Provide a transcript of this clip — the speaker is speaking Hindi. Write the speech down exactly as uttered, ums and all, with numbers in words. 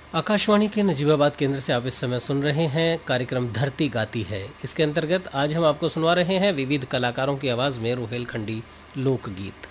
आकाशवाणी के नजीबाबाद केंद्र से आप इस समय सुन रहे हैं कार्यक्रम धरती गाती है। इसके अंतर्गत आज हम आपको सुनवा रहे हैं विविध कलाकारों की आवाज में रोहेलखंडी लोकगीत।